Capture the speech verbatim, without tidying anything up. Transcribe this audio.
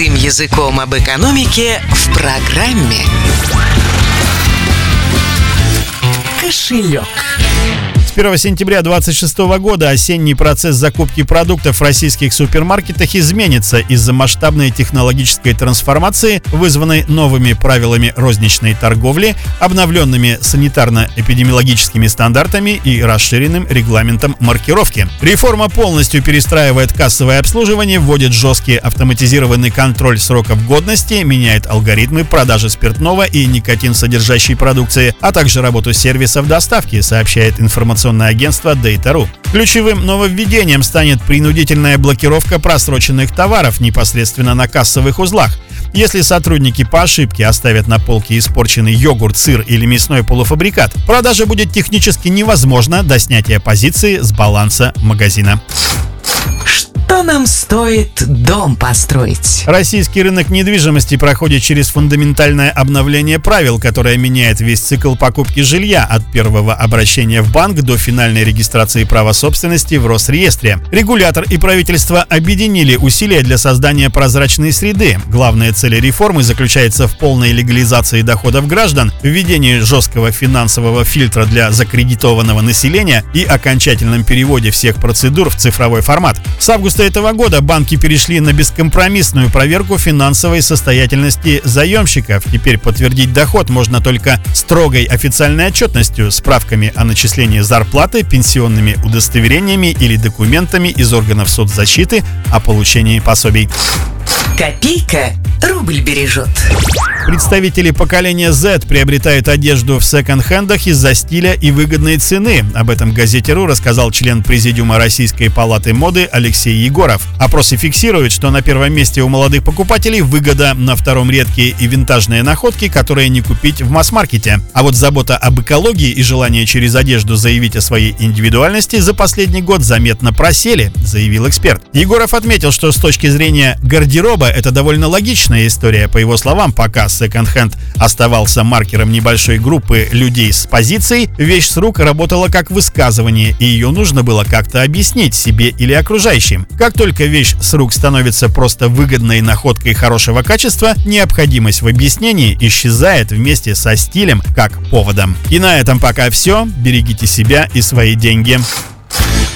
Простым языком об экономике в программе «Кошелек». С первого сентября две тысячи двадцать шестого года осенний процесс закупки продуктов в российских супермаркетах изменится из-за масштабной технологической трансформации, вызванной новыми правилами розничной торговли, обновленными санитарно-эпидемиологическими стандартами и расширенным регламентом маркировки. Реформа полностью перестраивает кассовое обслуживание, вводит жесткий автоматизированный контроль сроков годности, меняет алгоритмы продажи спиртного и никотин-содержащей продукции, а также работу сервисов доставки, сообщает информационное агентство Data точка ру. Ключевым нововведением станет принудительная блокировка просроченных товаров непосредственно на кассовых узлах. Если сотрудники по ошибке оставят на полке испорченный йогурт, сыр или мясной полуфабрикат, продажа будет технически невозможна до снятия позиции с баланса магазина. Что нам стоит дом построить? Российский рынок недвижимости проходит через фундаментальное обновление правил, которое меняет весь цикл покупки жилья от первого обращения в банк до финальной регистрации права собственности в Росреестре. Регулятор и правительство объединили усилия для создания прозрачной среды. Главная цель реформы заключается в полной легализации доходов граждан, введении жесткого финансового фильтра для закредитованного населения и окончательном переводе всех процедур в цифровой формат. С августа этого года банки перешли на бескомпромиссную проверку финансовой состоятельности заемщиков. Теперь подтвердить доход можно только строгой официальной отчетностью, справками о начислении зарплаты, пенсионными удостоверениями или документами из органов соцзащиты о получении пособий. Копейка рубль бережет. Представители поколения Z приобретают одежду в секонд-хендах из-за стиля и выгодной цены. Об этом газете .ру рассказал член Президиума Российской палаты моды Алексей Егоров. Опросы фиксируют, что на первом месте у молодых покупателей выгода, на втором редкие и винтажные находки, которые не купить в масс-маркете. А вот забота об экологии и желание через одежду заявить о своей индивидуальности за последний год заметно просели, заявил эксперт. Егоров отметил, что с точки зрения гардероба это довольно логичная история. По его словам, пока секонд-хенд оставался маркером небольшой группы людей с позицией, вещь с рук работала как высказывание, и ее нужно было как-то объяснить себе или окружающим. Как только вещь с рук становится просто выгодной находкой хорошего качества, необходимость в объяснении исчезает вместе со стилем как поводом. И на этом пока все. Берегите себя и свои деньги.